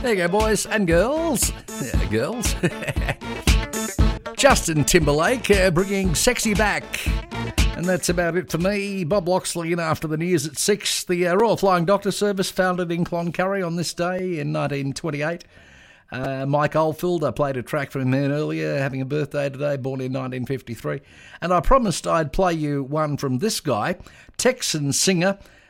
There you go, boys and girls. Yeah, girls. Justin Timberlake bringing Sexy back. And that's about it for me. Bob Loxley in after the news at 6. The Royal Flying Doctor Service founded in Cloncurry on this day in 1928. Mike Oldfield, I played a track from him earlier, having a birthday today, born in 1953. And I promised I'd play you one from this guy, Texan singer